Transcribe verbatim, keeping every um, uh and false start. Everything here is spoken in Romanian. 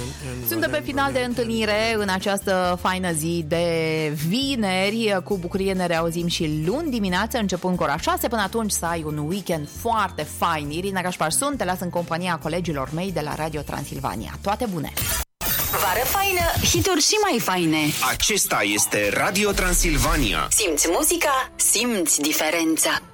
Suntem pe final de întâlnire în această faină zi de vineri. Cu bucurie ne reauzim și luni dimineață, începând cu ora șase. Până atunci să ai un weekend foarte fain. Irina Gașpar sunt, te las în compania colegilor mei de la Radio Transilvania. Toate bune! Vară faină, hituri și mai faine. Acesta este Radio Transilvania. Simți muzica, simți diferența.